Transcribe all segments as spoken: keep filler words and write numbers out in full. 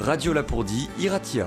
Radio Lapourdie, Iratia.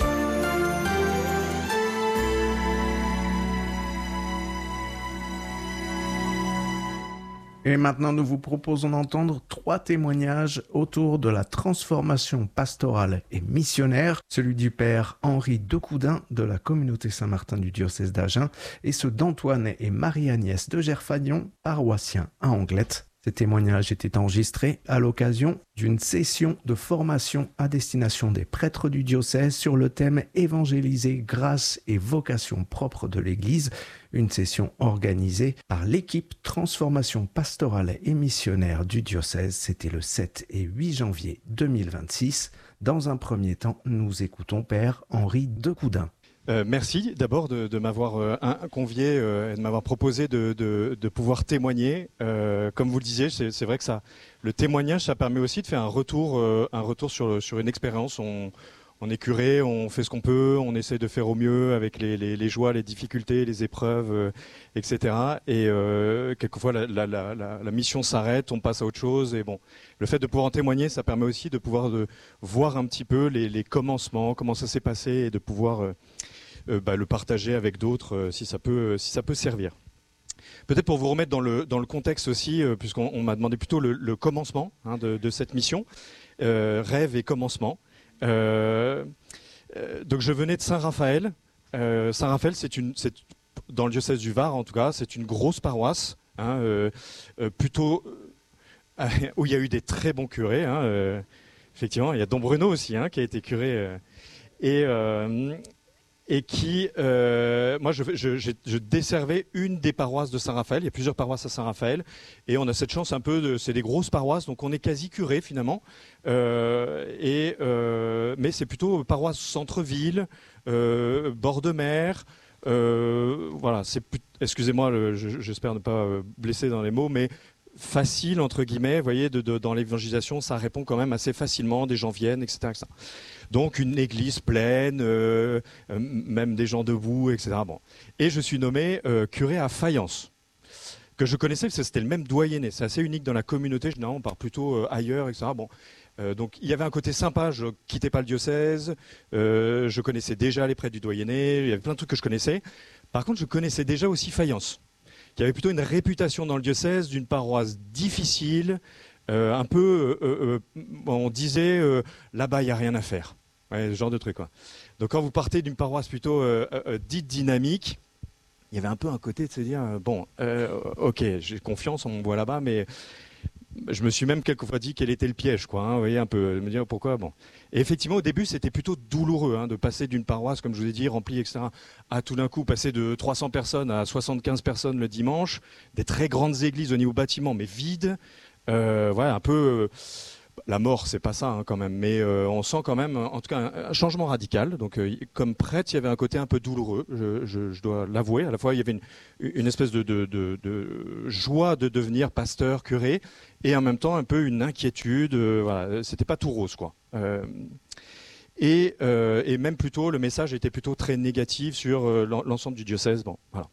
Et maintenant, nous vous proposons d'entendre trois témoignages autour de la transformation pastorale et missionnaire, celui du père Henri Decoudin de la communauté Saint-Martin du diocèse d'Agen et ceux d'Antoine et Marie-Agnès de Gerfagnon, paroissiens à Anglette. Ces témoignages étaient enregistrés à l'occasion d'une session de formation à destination des prêtres du diocèse sur le thème « Évangéliser, grâce et vocation propre de l'Église », une session organisée par l'équipe Transformation pastorale et missionnaire du diocèse. C'était le sept et huit janvier deux mille vingt-six. Dans un premier temps, nous écoutons Père Henri Decoudin. Euh, merci d'abord de, de m'avoir euh, un, convié euh, et de m'avoir proposé de, de, de pouvoir témoigner. Euh, comme vous le disiez, c'est, c'est vrai que ça, le témoignage, ça permet aussi de faire un retour, euh, un retour sur, sur une expérience. On, on est curé, on fait ce qu'on peut, on essaie de faire au mieux avec les, les, les joies, les difficultés, les épreuves, euh, et cetera. Et euh, quelquefois, la, la, la, la, la mission s'arrête, on passe à autre chose. Et bon, le fait de pouvoir en témoigner, ça permet aussi de pouvoir de, voir un petit peu les, les commencements, comment ça s'est passé et de pouvoir euh, Euh, bah, le partager avec d'autres euh, si ça peut, euh, si ça peut servir. Peut-être pour vous remettre dans le, dans le contexte aussi, euh, puisqu'on on m'a demandé plutôt le, le commencement hein, de, de cette mission, euh, rêve et commencement. Euh, euh, donc je venais de Saint-Raphaël. Euh, Saint-Raphaël, c'est une, c'est, dans le diocèse du Var en tout cas, c'est une grosse paroisse, hein, euh, euh, plutôt euh, où il y a eu des très bons curés. Hein, euh, effectivement, il y a Don Bruno aussi hein, qui a été curé. Euh, et euh, et qui, euh, moi je, je, je, je desservais une des paroisses de Saint-Raphaël, il y a plusieurs paroisses à Saint-Raphaël, et on a cette chance un peu, de, c'est des grosses paroisses, donc on est quasi curé finalement, euh, et, euh, mais c'est plutôt paroisse centre-ville, euh, bord de mer, euh, voilà, c'est, excusez-moi, le, je, j'espère ne pas blesser dans les mots, mais facile entre guillemets, vous voyez, de, de, dans l'évangélisation, ça répond quand même assez facilement, des gens viennent, et cetera et cetera. Donc une église pleine, euh, euh, même des gens debout, et cetera. Bon. Et je suis nommé euh, curé à Fayence, que je connaissais parce que c'était le même doyenné. C'est assez unique dans la communauté, généralement on part plutôt euh, ailleurs, et cetera. Bon. Euh, donc il y avait un côté sympa, je quittais pas le diocèse, euh, je connaissais déjà les prêtres du doyenné, il y avait plein de trucs que je connaissais. Par contre, je connaissais déjà aussi Fayence, qui avait plutôt une réputation dans le diocèse d'une paroisse difficile, euh, un peu, euh, euh, on disait, euh, là-bas, il n'y a rien à faire. Ouais, ce genre de truc, quoi. Donc quand vous partez d'une paroisse plutôt euh, euh, dite dynamique, il y avait un peu un côté de se dire, euh, bon, euh, ok, j'ai confiance, on me voit là-bas, mais je me suis même quelquefois dit quel était le piège, quoi. Hein, vous voyez, un peu, me dire pourquoi, bon. Et effectivement, au début, c'était plutôt douloureux hein, de passer d'une paroisse, comme je vous ai dit, remplie, et cetera, à tout d'un coup passer de trois cents personnes à soixante-quinze personnes le dimanche, des très grandes églises au niveau bâtiment, mais vides. Euh, voilà, un peu... Euh, la mort, c'est pas ça hein, quand même, mais euh, on sent quand même, en tout cas, un, un changement radical. Donc, euh, comme prêtre, il y avait un côté un peu douloureux, je, je, je dois l'avouer. À la fois, il y avait une, une espèce de, de, de, de joie de devenir pasteur, curé, et en même temps, un peu une inquiétude. Euh, voilà, c'était pas tout rose, quoi. Euh, et, euh, et même plutôt, le message était plutôt très négatif sur euh, l'ensemble du diocèse. Bon, voilà.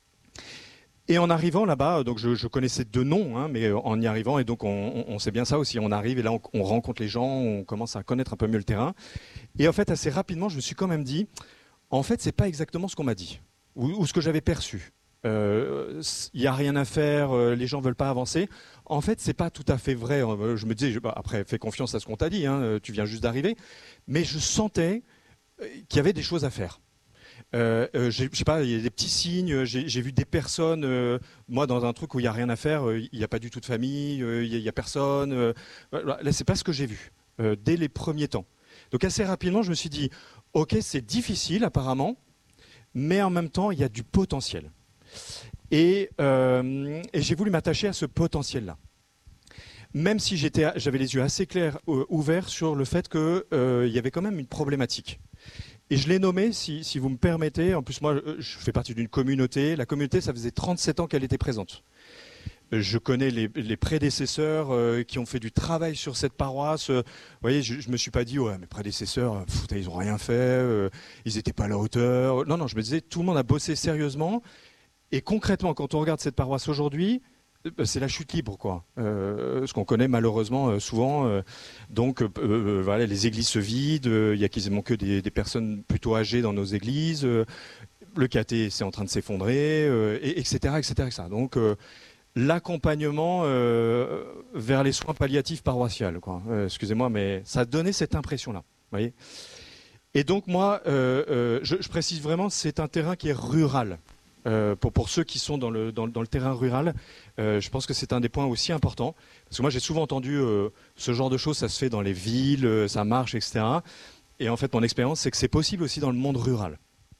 Et en arrivant là-bas, donc je, je connaissais deux noms, hein, mais en y arrivant, et donc on, on, on sait bien ça aussi, on arrive et là on, on rencontre les gens, on commence à connaître un peu mieux le terrain. Et en fait, assez rapidement, je me suis quand même dit, en fait, c'est pas exactement ce qu'on m'a dit, ou, ou ce que j'avais perçu. Il euh, n'y a rien à faire, euh, les gens veulent pas avancer. En fait, c'est pas tout à fait vrai. Je me disais, je, bah, après, fais confiance à ce qu'on t'a dit, hein, tu viens juste d'arriver. Mais je sentais qu'il y avait des choses à faire. Euh, euh, je sais pas, il y a des petits signes, j'ai, j'ai vu des personnes, euh, moi dans un truc où il n'y a rien à faire, il euh, n'y a pas du tout de famille, il euh, n'y a, a personne, euh, là c'est pas ce que j'ai vu, euh, dès les premiers temps. Donc assez rapidement je me suis dit, ok c'est difficile apparemment, mais en même temps il y a du potentiel. Et, euh, et j'ai voulu m'attacher à ce potentiel-là. Même si j'étais, j'avais les yeux assez clairs, euh, ouverts sur le fait qu'il euh, y avait quand même une problématique. Et je l'ai nommé, si, si vous me permettez, en plus moi je fais partie d'une communauté, la communauté ça faisait trente-sept ans qu'elle était présente. Je connais les, les prédécesseurs euh, qui ont fait du travail sur cette paroisse. Euh, vous voyez, je ne me suis pas dit, ouais, mes prédécesseurs, pff, ils n'ont rien fait, euh, ils n'étaient pas à la hauteur. Non, non, je me disais, tout le monde a bossé sérieusement. Et concrètement, quand on regarde cette paroisse aujourd'hui, c'est la chute libre, quoi. Euh, ce qu'on connaît malheureusement euh, souvent. Euh, donc, euh, euh, voilà, les églises se vident. Il euh, y a quasiment que des, des personnes plutôt âgées dans nos églises. Euh, le caté, c'est en train de s'effondrer, euh, et, etc., et cetera, et cetera. Donc, euh, l'accompagnement euh, vers les soins palliatifs paroissiales, quoi. Euh, excusez-moi, mais ça a donné cette impression-là. Vous voyez. Et donc, moi, euh, euh, je, je précise vraiment, c'est un terrain qui est rural. Euh, pour, pour ceux qui sont dans le, dans, dans le terrain rural, euh, je pense que c'est un des points aussi importants. Parce que moi, j'ai souvent entendu euh, ce genre de choses, ça se fait dans les villes, euh, ça marche, et cetera. Et en fait, mon expérience, c'est que c'est possible aussi dans le monde rural.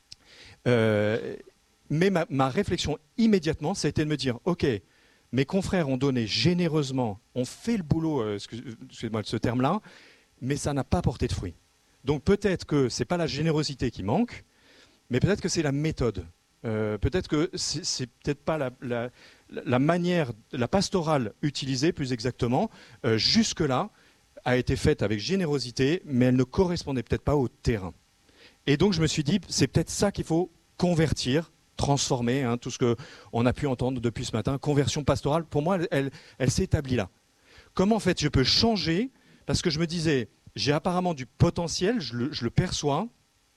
Euh, mais ma, ma réflexion immédiatement, ça a été de me dire, OK, mes confrères ont donné généreusement, ont fait le boulot, euh, excusez-moi de ce terme-là, mais ça n'a pas porté de fruits. Donc peut-être que ce n'est pas la générosité qui manque, mais peut-être que c'est la méthode. Euh, peut-être que c'est, c'est peut-être pas la, la, la manière, la pastorale utilisée plus exactement, euh, jusque-là, a été faite avec générosité, mais elle ne correspondait peut-être pas au terrain. Et donc je me suis dit, c'est peut-être ça qu'il faut convertir, transformer, hein, tout ce qu'on a pu entendre depuis ce matin. Conversion pastorale, pour moi, elle, elle, elle s'est établie là. Comment en fait je peux changer? Parce que je me disais, j'ai apparemment du potentiel, je le, je le perçois,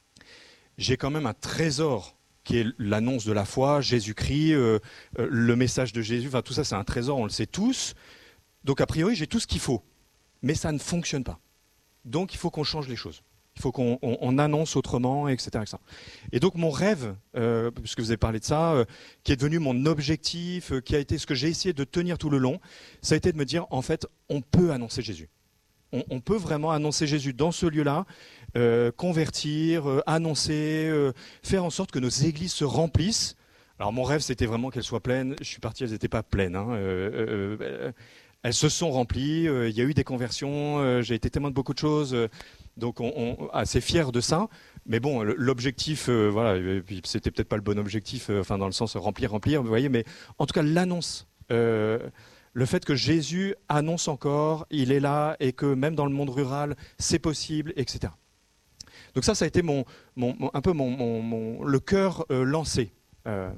j'ai quand même un trésor qui est l'annonce de la foi, Jésus-Christ, euh, euh, le message de Jésus, enfin tout ça c'est un trésor, on le sait tous. Donc a priori j'ai tout ce qu'il faut, mais ça ne fonctionne pas. Donc il faut qu'on change les choses. Il faut qu'on on, on annonce autrement, et cetera, et cetera. Et donc mon rêve, euh, puisque vous avez parlé de ça, euh, qui est devenu mon objectif, euh, qui a été ce que j'ai essayé de tenir tout le long, ça a été de me dire, en fait, on peut annoncer Jésus. On, on peut vraiment annoncer Jésus dans ce lieu-là, euh, convertir, euh, annoncer, euh, faire en sorte que nos églises se remplissent. Alors mon rêve, c'était vraiment qu'elles soient pleines. Je suis parti, elles n'étaient pas pleines. Hein. Euh, euh, elles se sont remplies, euh, il y a eu des conversions, euh, j'ai été témoin de beaucoup de choses. Euh, Donc on, on assez fier de ça, mais bon, l'objectif, euh, voilà, c'était peut-être pas le bon objectif, euh, enfin dans le sens remplir, remplir, vous voyez, mais en tout cas l'annonce, euh, le fait que Jésus annonce encore, il est là et que même dans le monde rural, c'est possible, et cetera. Donc ça, ça a été mon, mon, mon un peu mon, mon, mon le cœur euh, lancé. Euh,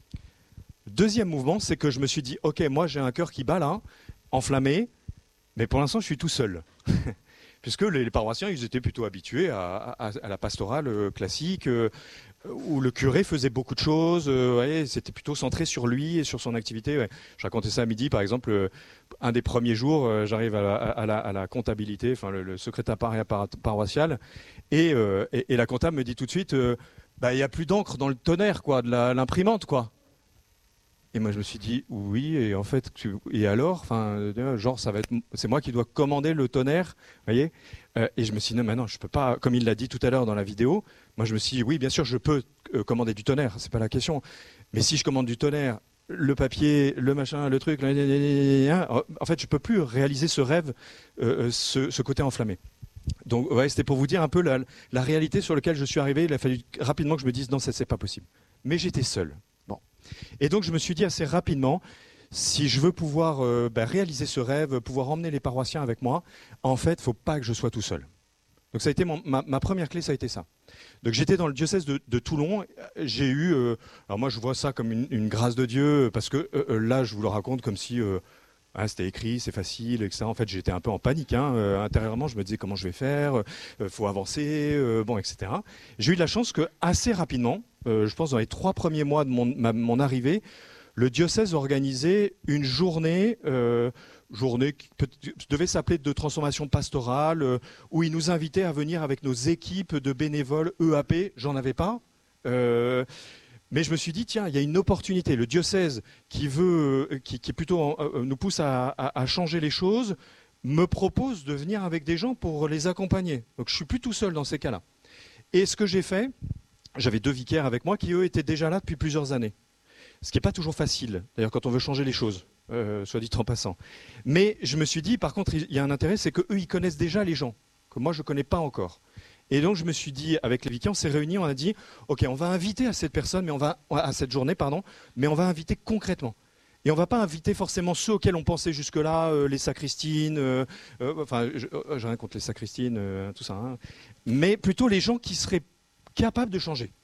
deuxième mouvement, c'est que je me suis dit, ok, moi j'ai un cœur qui bat là, enflammé, mais pour l'instant je suis tout seul. Puisque les paroissiens, ils étaient plutôt habitués à, à, à la pastorale euh, classique, euh, où le curé faisait beaucoup de choses, euh, ouais, c'était plutôt centré sur lui et sur son activité. Ouais. Je racontais ça à midi, par exemple, euh, un des premiers jours, euh, j'arrive à la, à, la, à la comptabilité, enfin le, le secrétariat par, paroissial, et, euh, et, et la comptable me dit tout de suite, euh, bah, il n'y a plus d'encre dans le tonnerre, quoi, de l'imprimante, quoi. Et moi je me suis dit oui, et en fait et alors, enfin genre ça va être c'est moi qui dois commander le tonnerre, vous voyez, euh, et je me suis dit non, maintenant je peux pas, comme il l'a dit tout à l'heure dans la vidéo, moi je me suis dit oui bien sûr je peux euh, commander du tonnerre, c'est pas la question, mais si je commande du tonnerre, le papier, le machin, le truc, en fait je peux plus réaliser ce rêve, euh, ce, ce côté enflammé. Donc ouais, c'était pour vous dire un peu la, la réalité sur laquelle je suis arrivé. Il a fallu rapidement que je me dise non, ça c'est pas possible, mais j'étais seul. Et donc je me suis dit assez rapidement, si je veux pouvoir euh, bah, réaliser ce rêve, pouvoir emmener les paroissiens avec moi, en fait, il ne faut pas que je sois tout seul. Donc ça a été mon, ma, ma première clé, ça a été ça. Donc j'étais dans le diocèse de, de Toulon, j'ai eu, euh, alors moi je vois ça comme une, une grâce de Dieu, parce que euh, là je vous le raconte comme si euh, ah, c'était écrit, c'est facile, et cetera. En fait j'étais un peu en panique, hein, euh, intérieurement je me disais comment je vais faire, il euh, faut avancer, euh, bon, et cetera. J'ai eu de la chance que assez rapidement, Euh, je pense dans les trois premiers mois de mon, ma, mon arrivée, le diocèse organisait une journée, euh, journée qui peut, devait s'appeler de transformation pastorale, euh, où il nous invitait à venir avec nos équipes de bénévoles E A P. J'en avais pas. Euh, mais je me suis dit, tiens, il y a une opportunité. Le diocèse qui, veut, qui, qui plutôt euh, nous pousse à, à, à changer les choses, me propose de venir avec des gens pour les accompagner. Donc je ne suis plus tout seul dans ces cas-là. Et ce que j'ai fait, j'avais deux vicaires avec moi qui, eux, étaient déjà là depuis plusieurs années. Ce qui n'est pas toujours facile, d'ailleurs, quand on veut changer les choses, euh, soit dit en passant. Mais je me suis dit, par contre, il y a un intérêt, c'est qu'eux, ils connaissent déjà les gens, que moi, je ne connais pas encore. Et donc, je me suis dit, avec les vicaires, on s'est réunis, on a dit, OK, on va inviter à cette personne, mais on va, à cette journée, pardon, mais on va inviter concrètement. Et on ne va pas inviter forcément ceux auxquels on pensait jusque-là, euh, les sacristines, euh, euh, enfin, j'ai rien contre les sacristines, euh, tout ça, hein, mais plutôt les gens qui seraient capable de changer.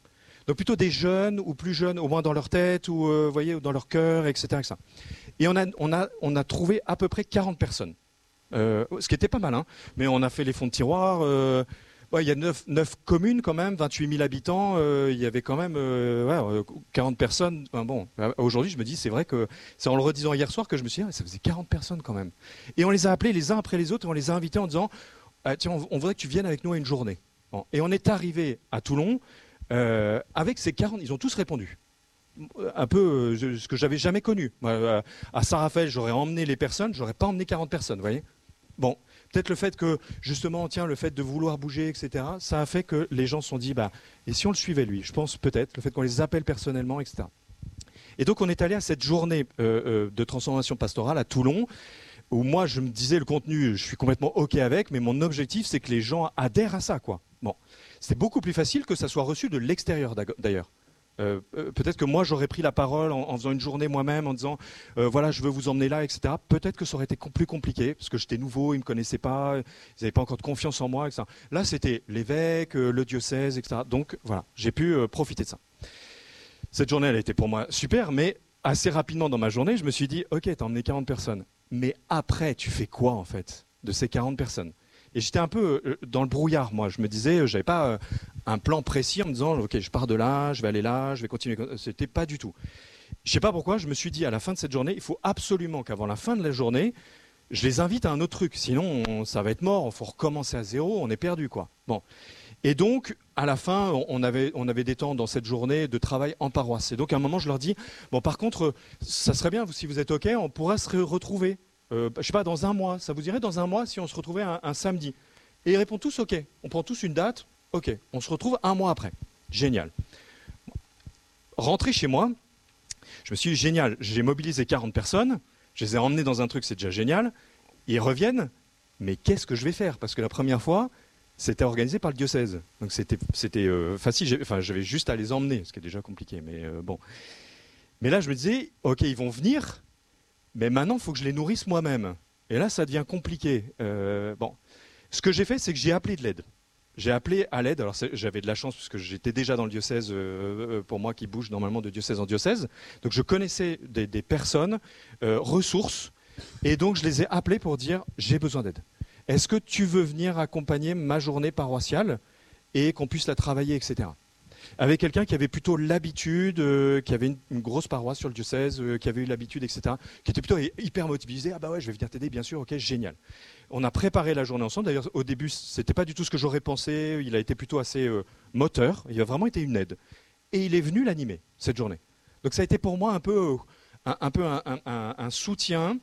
Donc plutôt des jeunes ou plus jeunes, au moins dans leur tête ou euh, voyez, dans leur cœur, et cetera, et cetera. Et on a, on, a, on a trouvé à peu près quarante personnes, euh, ce qui était pas mal, hein. Mais on a fait les fonds de tiroir. Euh, ouais, il y a neuf communes quand même, vingt-huit mille habitants. Euh, il y avait quand même euh, ouais, quarante personnes. Enfin, bon, aujourd'hui, je me dis, c'est vrai que c'est en le redisant hier soir que je me suis dit, ah, ça faisait quarante personnes quand même. Et on les a appelés les uns après les autres et on les a invités en disant, ah, tiens, on, on voudrait que tu viennes avec nous à une journée. Bon. Et on est arrivé à Toulon euh, avec ces quarante, ils ont tous répondu. Un peu euh, ce que j'avais jamais connu. Euh, à Saint-Raphaël, j'aurais emmené les personnes, j'aurais pas emmené quarante personnes, vous voyez. Bon, peut-être le fait que, justement, tiens, le fait de vouloir bouger, et cetera, ça a fait que les gens se sont dit, bah, et si on le suivait lui? Je pense peut-être, le fait qu'on les appelle personnellement, et cetera. Et donc, on est allé à cette journée euh, euh, de transformation pastorale à Toulon, où moi, je me disais, le contenu, je suis complètement OK avec, mais mon objectif, c'est que les gens adhèrent à ça, quoi. Bon, c'est beaucoup plus facile que ça soit reçu de l'extérieur, d'ailleurs. Euh, peut-être que moi j'aurais pris la parole en, en faisant une journée moi-même en disant euh, voilà je veux vous emmener là, et cetera. Peut-être que ça aurait été plus compliqué parce que j'étais nouveau, ils me connaissaient pas, ils n'avaient pas encore de confiance en moi, et cetera. Là c'était l'évêque, euh, le diocèse, et cetera. Donc voilà, j'ai pu euh, profiter de ça. Cette journée elle a été pour moi super, mais assez rapidement dans ma journée je me suis dit ok, t'as emmené quarante personnes, mais après tu fais quoi en fait de ces quarante personnes? Et j'étais un peu dans le brouillard, moi. Je me disais, j'avais pas un plan précis en me disant, ok, je pars de là, je vais aller là, je vais continuer. C'était pas du tout. Je sais pas pourquoi, je me suis dit à la fin de cette journée, il faut absolument qu'avant la fin de la journée, je les invite à un autre truc. Sinon, on, ça va être mort, il faut recommencer à zéro, on est perdu, quoi. Bon. Et donc, à la fin, on avait, on avait des temps dans cette journée de travail en paroisse. Et donc, à un moment, je leur dis, bon, par contre, ça serait bien, si vous êtes ok, on pourra se retrouver. Euh, je sais pas, dans un mois, ça vous dirait dans un mois si on se retrouvait un, un samedi? Et ils répondent tous ok, on prend tous une date, ok, on se retrouve un mois après. Génial. Rentré chez moi, je me suis dit génial, j'ai mobilisé quarante personnes, je les ai emmenés dans un truc, c'est déjà génial, ils reviennent, mais qu'est-ce que je vais faire? Parce que la première fois, c'était organisé par le diocèse, donc c'était, c'était euh, facile, enfin j'avais juste à les emmener, ce qui est déjà compliqué, mais euh, bon. Mais là je me disais, ok, ils vont venir, mais maintenant, il faut que je les nourrisse moi-même. Et là, ça devient compliqué. Euh, bon. Ce que j'ai fait, c'est que j'ai appelé de l'aide. J'ai appelé à l'aide. Alors, j'avais de la chance, parce que j'étais déjà dans le diocèse, euh, pour moi, qui bouge normalement de diocèse en diocèse. Donc, je connaissais des, des personnes, euh, ressources. Et donc, je les ai appelés pour dire, j'ai besoin d'aide. Est-ce que tu veux venir accompagner ma journée paroissiale et qu'on puisse la travailler, et cetera. Avec quelqu'un qui avait plutôt l'habitude, euh, qui avait une, une grosse paroisse sur le diocèse, euh, qui avait eu l'habitude, et cetera, qui était plutôt hyper motivé. Ah bah ouais, je vais venir t'aider, bien sûr, ok, génial. On a préparé la journée ensemble. D'ailleurs, au début, c'était pas du tout ce que j'aurais pensé. Il a été plutôt assez euh, moteur. Il a vraiment été une aide. Et il est venu l'animer, cette journée. Donc ça a été pour moi un peu, un, un, peu un, un, un soutien,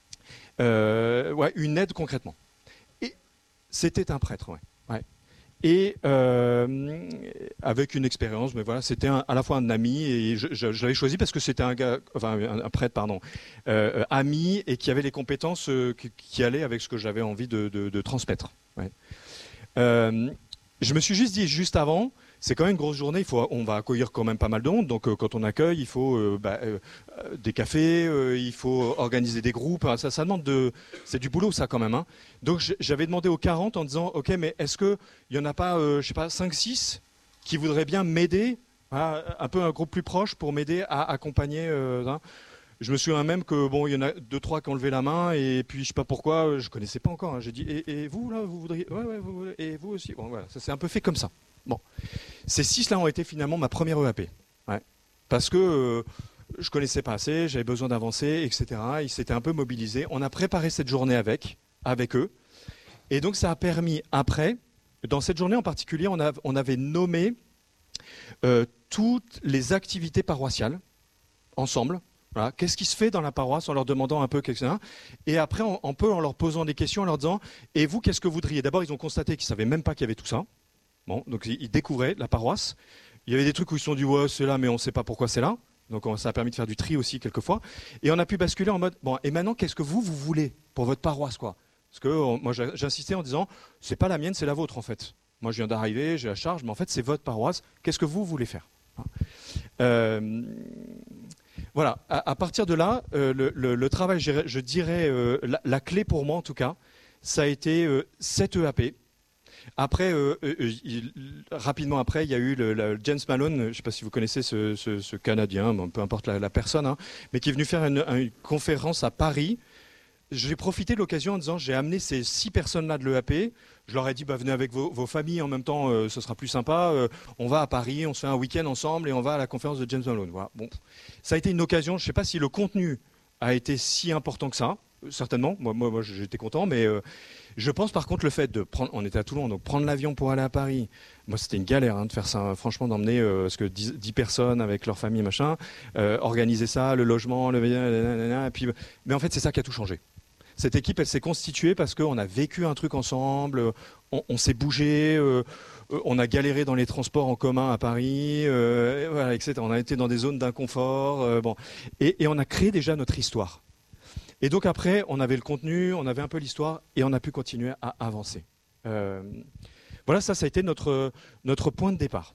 euh, ouais, une aide concrètement. Et c'était un prêtre, ouais. ouais. Et euh, avec une expérience, mais voilà, c'était un, à la fois un ami et je, je, je l'avais choisi parce que c'était un gars, enfin un, un prêtre, pardon, euh, ami et qui avait les compétences euh, qui, qui allaient avec ce que j'avais envie de, de, de transmettre. Ouais. Euh, je me suis juste dit juste avant, c'est quand même une grosse journée. Il faut, on va accueillir quand même pas mal de monde. Donc euh, quand on accueille, il faut euh, bah, euh, des cafés, euh, il faut organiser des groupes. Ça, ça demande de, c'est du boulot ça quand même. Hein. Donc j'avais demandé aux quarante en disant, ok, mais est-ce que il y en a pas, euh, je sais pas, cinq six qui voudraient bien m'aider, hein, un peu un groupe plus proche pour m'aider à accompagner. Euh, hein. Je me souviens même que bon, il y en a deux trois qui ont levé la main et puis je sais pas pourquoi, je connaissais pas encore. Hein. J'ai dit, et, et vous là, vous voudriez, ouais, ouais, vous, et vous aussi. Bon, voilà, ça s'est un peu fait comme ça. Bon, ces six-là ont été finalement ma première E A P, ouais. Parce que euh, je connaissais pas assez, j'avais besoin d'avancer, et cetera. Ils s'étaient un peu mobilisés. On a préparé cette journée avec, avec eux, et donc ça a permis après, dans cette journée en particulier, on, a, on avait nommé euh, toutes les activités paroissiales ensemble. Voilà. Qu'est-ce qui se fait dans la paroisse en leur demandant un peu quelque chose. Et après, on, on peut en leur posant des questions, en leur disant, et vous, qu'est-ce que vous voudriez? D'abord, ils ont constaté qu'ils savaient même pas qu'il y avait tout ça. Bon, donc ils découvraient la paroisse. Il y avait des trucs où ils se sont dit ouais c'est là mais on ne sait pas pourquoi c'est là. Donc ça a permis de faire du tri aussi quelquefois. Et on a pu basculer en mode bon et maintenant qu'est-ce que vous vous voulez pour votre paroisse quoi? Parce que on, moi j'insistais en disant c'est pas la mienne c'est la vôtre en fait. Moi je viens d'arriver j'ai la charge mais en fait c'est votre paroisse. Qu'est-ce que vous voulez faire? euh, Voilà. À, à partir de là euh, le, le, le travail je, je dirais euh, la, la clé pour moi en tout cas ça a été euh, cette E A P. Après, euh, euh, il, rapidement après, il y a eu le, le James Malone, je ne sais pas si vous connaissez ce, ce, ce Canadien, bon, peu importe la, la personne, hein, mais qui est venu faire une, une conférence à Paris. J'ai profité de l'occasion en disant, j'ai amené ces six personnes-là de l'E A P. Je leur ai dit, bah, venez avec vos, vos familles en même temps, euh, ce sera plus sympa. Euh, on va à Paris, on se fait un week-end ensemble et on va à la conférence de James Malone. Voilà. Bon. Ça a été une occasion, je ne sais pas si le contenu a été si important que ça, certainement. Moi, moi, moi j'étais content, mais euh, je pense par contre le fait de prendre, on était à Toulon, donc prendre l'avion pour aller à Paris, moi c'était une galère hein, de faire ça, franchement, d'emmener euh, parce que dix, dix personnes avec leur famille, machin, euh, organiser ça, le logement, le... Et puis, mais en fait, c'est ça qui a tout changé. Cette équipe, elle s'est constituée parce qu'on a vécu un truc ensemble, on, on s'est bougé, euh, on a galéré dans les transports en commun à Paris, euh, voilà, et cetera. On a été dans des zones d'inconfort, euh, bon, et, et on a créé déjà notre histoire. Et donc après, on avait le contenu, on avait un peu l'histoire, et on a pu continuer à avancer. Euh, voilà, ça, ça a été notre, notre point de départ.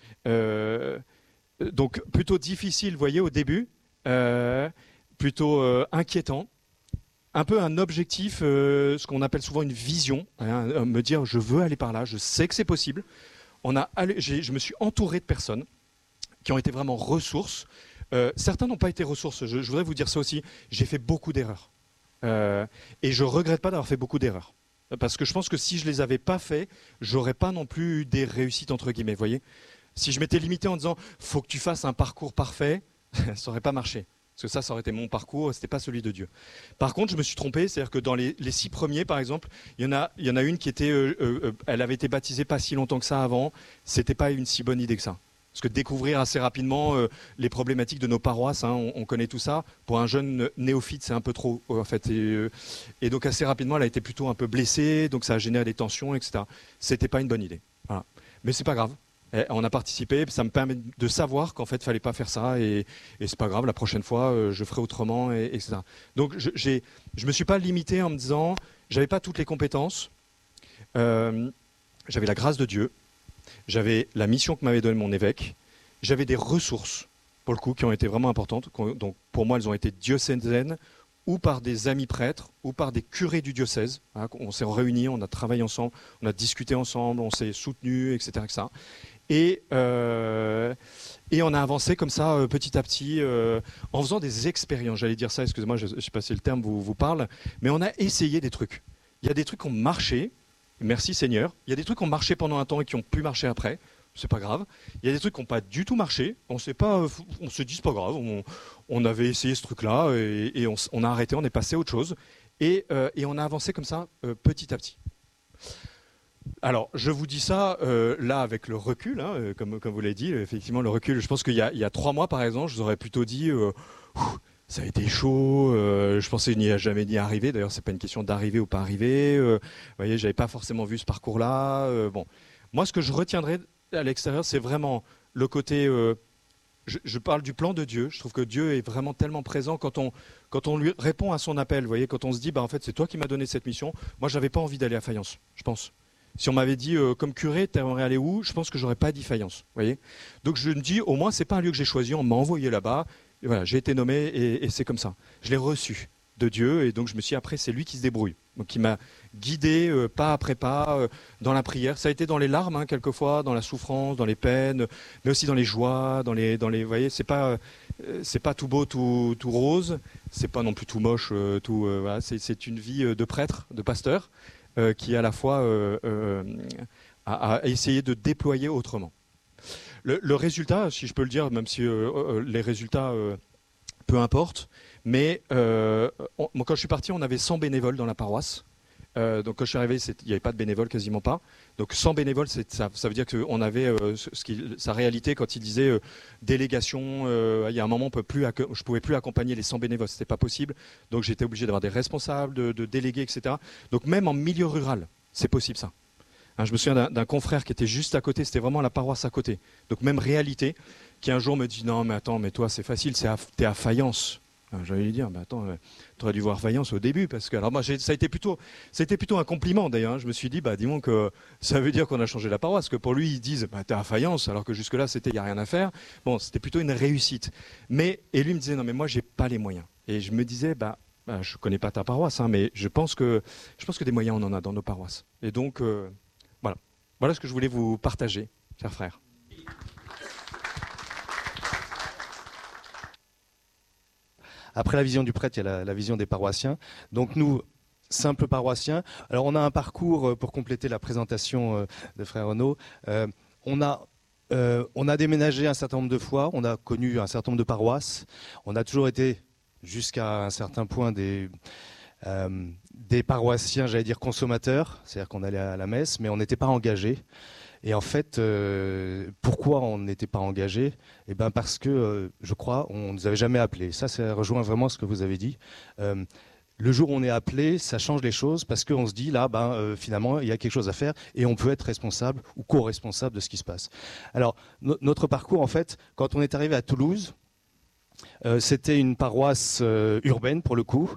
Euh, donc plutôt difficile, vous voyez, au début, euh, plutôt euh, inquiétant. Un peu un objectif, euh, ce qu'on appelle souvent une vision, hein, me dire je veux aller par là, je sais que c'est possible. On a allé, je me suis entouré de personnes qui ont été vraiment ressources. Euh, certains n'ont pas été ressources, je, je voudrais vous dire ça aussi, j'ai fait beaucoup d'erreurs. Euh, et je ne regrette pas d'avoir fait beaucoup d'erreurs. Parce que je pense que si je ne les avais pas fait, j'aurais pas non plus eu des réussites entre guillemets, vous voyez. Si je m'étais limité en disant faut que tu fasses un parcours parfait, ça n'aurait pas marché. Parce que ça, ça aurait été mon parcours, ce n'était pas celui de Dieu. Par contre, je me suis trompé, c'est-à-dire que dans les, les six premiers, par exemple, il y en a, il y en a une qui était, euh, euh, elle avait été baptisée pas si longtemps que ça avant, c'était pas une si bonne idée que ça. Parce que découvrir assez rapidement euh, les problématiques de nos paroisses, hein, on, on connaît tout ça. Pour un jeune néophyte, c'est un peu trop, en fait. Et, euh, et donc assez rapidement, elle a été plutôt un peu blessée, donc ça a généré des tensions, et cetera. C'était pas une bonne idée. Voilà. Mais c'est pas grave. On a participé, ça me permet de savoir qu'en fait, il ne fallait pas faire ça et, et c'est pas grave, la prochaine fois, euh, je ferai autrement, et, et cetera. Donc, je ne me suis pas limité en me disant, j'avais pas toutes les compétences, euh, j'avais la grâce de Dieu, j'avais la mission que m'avait donnée mon évêque, j'avais des ressources, pour le coup, qui ont été vraiment importantes. Donc, pour moi, elles ont été diocésaines, ou par des amis prêtres, ou par des curés du diocèse. On s'est réunis, on a travaillé ensemble, on a discuté ensemble, on s'est soutenus, et cetera et cetera. Et, euh, et on a avancé comme ça euh, petit à petit euh, en faisant des expériences. J'allais dire ça, excusez-moi, je ne sais pas si le terme vous, vous parle, mais on a essayé des trucs. Il y a des trucs qui ont marché, merci Seigneur. Il y a des trucs qui ont marché pendant un temps et qui ont pu marcher après, c'est pas grave. Il y a des trucs qui n'ont pas du tout marché, on sait pas, on se dit c'est pas grave, on, on avait essayé ce truc-là et, et on, on a arrêté, on est passé à autre chose. Et, euh, et on a avancé comme ça euh, petit à petit. Alors, je vous dis ça euh, là avec le recul, hein, euh, comme, comme vous l'avez dit, effectivement le recul, je pense qu'il y, y a trois mois par exemple, je vous aurais plutôt dit euh, ça a été chaud, euh, je pensais n'y a jamais ni arrivé, d'ailleurs c'est pas une question d'arriver ou pas arriver, euh, vous voyez, j'avais pas forcément vu ce parcours-là. Euh, bon. Moi ce que je retiendrai à l'extérieur, c'est vraiment le côté, euh, je, je parle du plan de Dieu, je trouve que Dieu est vraiment tellement présent quand on, quand on lui répond à son appel, vous voyez, quand on se dit, bah, en fait c'est toi qui m'as donné cette mission, moi j'avais pas envie d'aller à Fayence, je pense. Si on m'avait dit, euh, comme curé, tu aimerais aller où? Je pense que j'aurais pas dit Fayence. Voyez. Donc je me dis, au moins, c'est pas un lieu que j'ai choisi, on m'a envoyé là-bas. Voilà, j'ai été nommé et, et c'est comme ça. Je l'ai reçu de Dieu et donc je me suis dit, après, c'est lui qui se débrouille. Donc il m'a guidé euh, pas après pas euh, dans la prière. Ça a été dans les larmes, hein, quelquefois, dans la souffrance, dans les peines, mais aussi dans les joies, dans les. Dans les vous voyez, c'est pas, euh, c'est pas tout beau, tout, tout rose, c'est pas non plus tout moche, euh, tout. Euh, voilà, c'est, c'est une vie de prêtre, de pasteur. Euh, qui à la fois euh, euh, a, a essayé de déployer autrement. Le, le résultat, si je peux le dire, même si euh, euh, les résultats, euh, peu importe, mais euh, on, moi, quand je suis parti, on avait cent bénévoles dans la paroisse. Euh, donc quand je suis arrivé, il n'y avait pas de bénévoles, quasiment pas. Donc cent bénévoles, ça, ça veut dire qu'on avait euh, ce, ce qui, sa réalité quand il disait euh, délégation. Euh, il y a un moment, on peut plus, je ne pouvais plus accompagner les cent bénévoles, ce n'était pas possible. Donc j'étais obligé d'avoir des responsables, de, de délégués, et cetera. Donc même en milieu rural, c'est possible ça. Hein, je me souviens d'un, d'un confrère qui était juste à côté, c'était vraiment la paroisse à côté. Donc même réalité, qui un jour me dit non mais attends, mais toi c'est facile, c'est à, t'es à Fayence. J'allais lui dire, bah attends, euh, tu aurais dû voir Fayence au début, parce que alors moi, j'ai, ça a été plutôt, ça a été plutôt un compliment d'ailleurs. Hein. Je me suis dit, bah dis-moi que ça veut dire qu'on a changé la paroisse, parce que pour lui ils disent, bah t'es à Fayence, alors que jusque-là c'était, il y a rien à faire. Bon, c'était plutôt une réussite. Mais et lui me disait, non mais moi j'ai pas les moyens. Et je me disais, bah, bah je connais pas ta paroisse, hein, mais je pense que, je pense que des moyens on en a dans nos paroisses. Et donc, euh, Voilà. Voilà ce que je voulais vous partager, chers frères. Après la vision du prêtre, il y a la, la vision des paroissiens. Donc nous, simples paroissiens, alors on a un parcours, pour compléter la présentation de frère Renaud, euh, on a... Euh, on a déménagé un certain nombre de fois, on a connu un certain nombre de paroisses, on a toujours été jusqu'à un certain point des, euh, des paroissiens, j'allais dire consommateurs, c'est-à-dire qu'on allait à la messe, mais on n'était pas engagés. Et en fait, euh, pourquoi on n'était pas engagés ? Eh ben parce que, euh, je crois, on ne nous avait jamais appelés. Ça, ça rejoint vraiment ce que vous avez dit. Euh, Le jour où on est appelé, ça change les choses parce qu'on se dit là, ben, euh, finalement, il y a quelque chose à faire et on peut être responsable ou co-responsable de ce qui se passe. Alors, no- notre parcours, en fait, quand on est arrivé à Toulouse, euh, c'était une paroisse euh, urbaine pour le coup,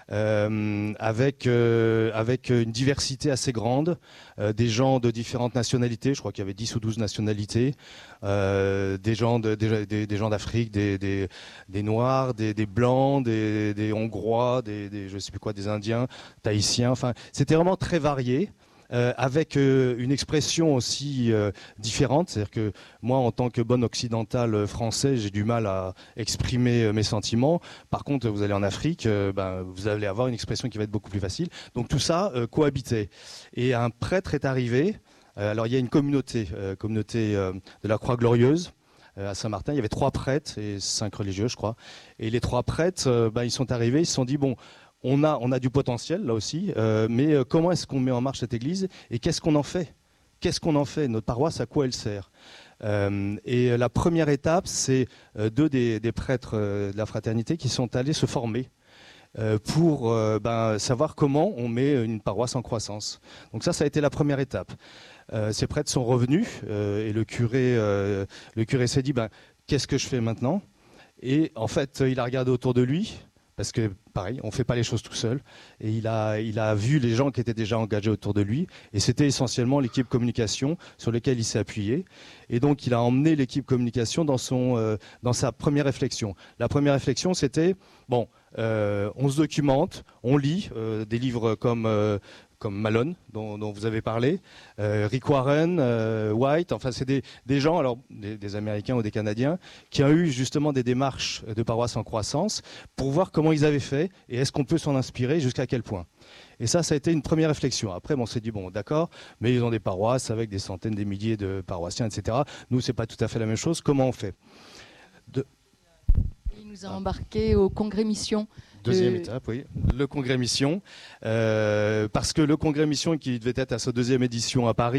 euh, avec, euh, avec une diversité assez grande, euh, des gens de différentes nationalités, je crois qu'il y avait dix ou douze nationalités, euh, des gens de, des, des, des gens d'Afrique, des, des, des Noirs, des, des Blancs, des, des Hongrois, des, des je sais plus quoi, des Indiens, Tahitiens, enfin c'était vraiment très varié. Euh, avec euh, une expression aussi euh, différente, c'est-à-dire que moi, en tant que bon occidental français, j'ai du mal à exprimer euh, mes sentiments. Par contre, vous allez en Afrique, euh, ben, vous allez avoir une expression qui va être beaucoup plus facile. Donc tout ça euh, cohabitait. Et un prêtre est arrivé. Euh, alors il y a une communauté, euh, communauté euh, de la Croix Glorieuse. À Saint-Martin, il y avait trois prêtres et cinq religieux, je crois. Et les trois prêtres, euh, ben, ils sont arrivés, ils se sont dit, bon, on a, on a du potentiel, là aussi, euh, mais euh, comment est-ce qu'on met en marche cette église et qu'est-ce qu'on en fait ? Qu'est-ce qu'on en fait ? Notre paroisse, à quoi elle sert ? euh, Et la première étape, c'est euh, deux des, des prêtres euh, de la fraternité qui sont allés se former euh, pour euh, ben, savoir comment on met une paroisse en croissance. Donc ça, ça a été la première étape. Euh, ces prêtres sont revenus euh, et le curé, euh, le curé s'est dit ben, qu'est-ce que je fais maintenant ? Et en fait, il a regardé autour de lui, parce que pareil, on ne fait pas les choses tout seul, et il a, il a vu les gens qui étaient déjà engagés autour de lui, et c'était essentiellement l'équipe communication sur laquelle il s'est appuyé. Et donc, il a emmené l'équipe communication dans, son, euh, dans sa première réflexion. La première réflexion, c'était, bon, euh, on se documente, on lit euh, des livres comme... Euh, comme Malone, dont, dont vous avez parlé, euh, Rick Warren, euh, White, enfin c'est des, des gens, alors des, des Américains ou des Canadiens, qui ont eu justement des démarches de paroisse en croissance pour voir comment ils avaient fait et est-ce qu'on peut s'en inspirer, jusqu'à quel point. Et ça, ça a été une première réflexion. Après, bon, on s'est dit, bon, d'accord, mais ils ont des paroisses avec des centaines, des milliers de paroissiens, et cetera. Nous, c'est pas tout à fait la même chose. Comment on fait ? de... Il nous a embarqués au Congrès Mission. Deuxième Le... étape, oui, le Congrès Mission, euh, parce que le Congrès Mission qui devait être à sa deuxième édition à Paris,